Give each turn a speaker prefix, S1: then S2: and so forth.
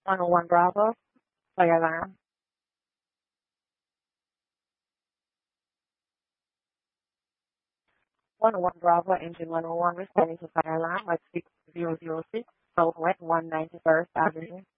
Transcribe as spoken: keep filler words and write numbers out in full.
S1: one oh one Bravo, fire alarm. one oh one Bravo, engine one oh one, responding to fire alarm at six thousand six, Southwest one hundred ninety-first Avenue.